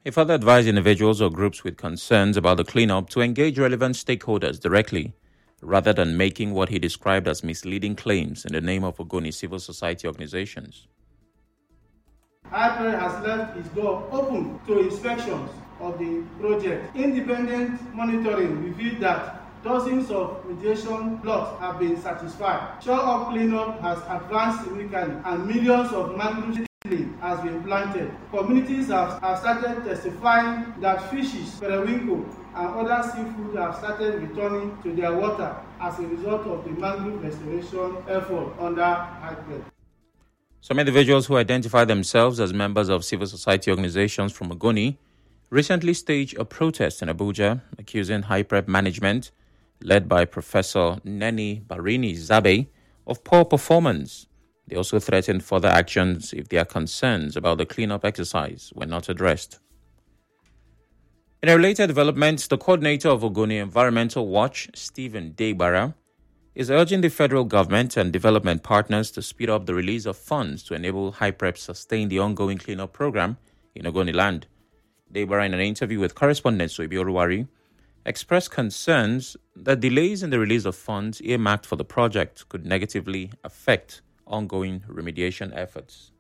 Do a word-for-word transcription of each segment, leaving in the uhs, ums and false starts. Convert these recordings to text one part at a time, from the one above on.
He further advised individuals or groups with concerns about the cleanup to engage relevant stakeholders directly, rather than making what he described as misleading claims in the name of Ogoni civil society organizations. HYPREP has left its door open to inspections of the project. Independent monitoring revealed that dozens of mediation plots have been satisfied. Shore-up cleanup has advanced significantly and millions of mangroves has been planted. Communities have, have started testifying that fishes, periwinkle, and other seafood have started returning to their water as a result of the mangrove restoration effort under HYPREP. Some individuals who identify themselves as members of civil society organizations from Ogoni recently staged a protest in Abuja accusing HYPREP management, led by Professor Neni Barini Zabe, of poor performance. They also threatened further actions if their concerns about the cleanup exercise were not addressed. In a related development, the coordinator of Ogoni Environmental Watch, Stephen Degbara, is urging the federal government and development partners to speed up the release of funds to enable HYPREP sustain the ongoing cleanup program in Ogoni land. Degbara, in an interview with correspondent Soibi Oruwari, expressed concerns that delays in the release of funds earmarked for the project could negatively affect ongoing remediation efforts.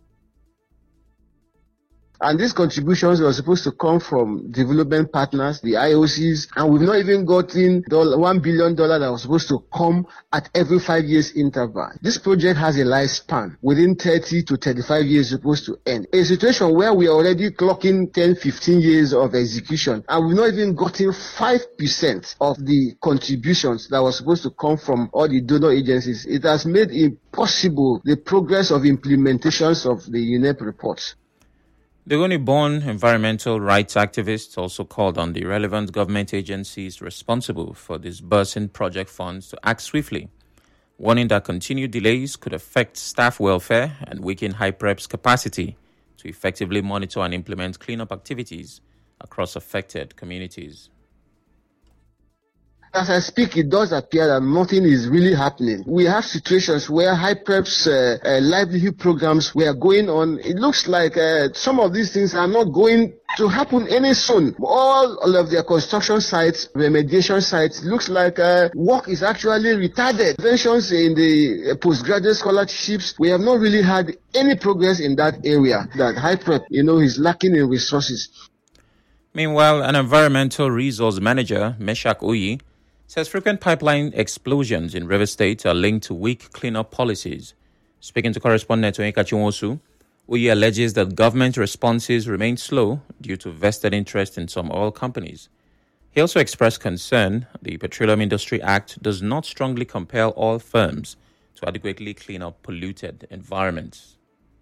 And these contributions were supposed to come from development partners, the I O Cs, and we've not even gotten one billion dollars that was supposed to come at every five years interval. This project has a lifespan. Within thirty to thirty-five years, it's supposed to end. A situation where we are already clocking ten, fifteen years of execution, and we've not even gotten five percent of the contributions that was supposed to come from all the donor agencies. It has made impossible the progress of implementations of the U N E P reports. The Ogoni-born environmental rights activists also called on the relevant government agencies responsible for disbursing project funds to act swiftly, warning that continued delays could affect staff welfare and weaken HYPREP's capacity to effectively monitor and implement cleanup activities across affected communities. As I speak, it does appear that nothing is really happening. We have situations where HYPREP's uh, uh, livelihood programs were going on. It looks like uh, some of these things are not going to happen any soon. All, all of their construction sites, remediation sites, looks like uh, work is actually retarded. Interventions in the uh, postgraduate scholarships, we have not really had any progress in that area. That HYPREP, you know, is lacking in resources. Meanwhile, an environmental resource manager, Meshach Oyi, says frequent pipeline explosions in Rivers State are linked to weak cleanup policies. Speaking to correspondent Onyeka Chinwosu, Oyi alleges that government responses remain slow due to vested interest in some oil companies. He also expressed concern the Petroleum Industry Act does not strongly compel oil firms to adequately clean up polluted environments.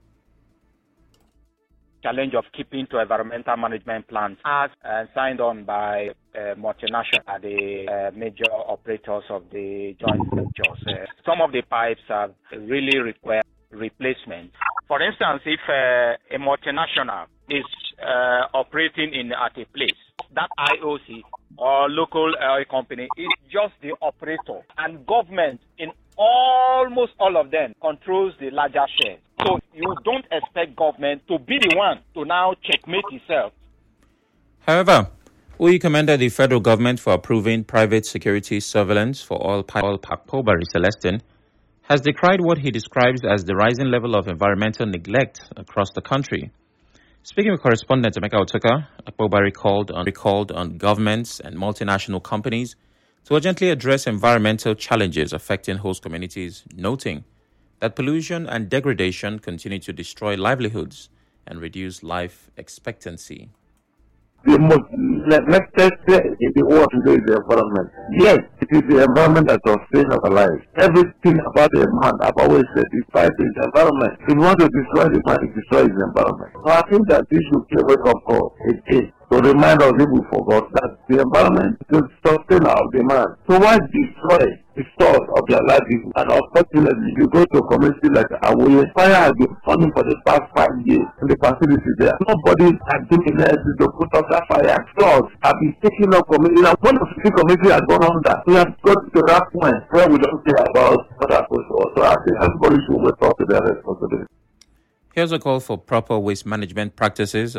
Challenge of keeping to environmental management plans as uh, signed on by uh, multinational, uh, the uh, major operators of the joint ventures. Uh, some of the pipes have really require replacement. For instance, if uh, a multinational is uh, operating in at a place, that I O C or local oil company is just the operator, and government in almost all of them controls the larger share. So you don't expect government to be the one to now checkmate itself. However, Oyi commended the federal government for approving private security surveillance for oil park Pobari Celestine, has decried what he describes as the rising level of environmental neglect across the country. Speaking with correspondent Emeka Otoka, Akpobari called on, called on governments and multinational companies to urgently address environmental challenges affecting host communities, noting that pollution and degradation continue to destroy livelihoods and reduce life expectancy. The most neglected in the world today is the environment. Yes, it is the environment that sustains our lives. Everything about a man, I've always said, is fight his environment. If you want to destroy the man, it destroys his environment. So I think that this should be a wake-up call again to remind us if we forgot that the environment is sustain our demand. So why destroy the source of their livelihood? And unfortunately, you go to a community like Awoye, fire has been burning for the past five years in the facility there. Nobody has been in there to put up that fire. Stores have been taking up community. Now, one of the community has gone under. We have got to that point where we don't care about what happens to us. So I think everybody should wake up to their responsibility. Here's a call for proper waste management practices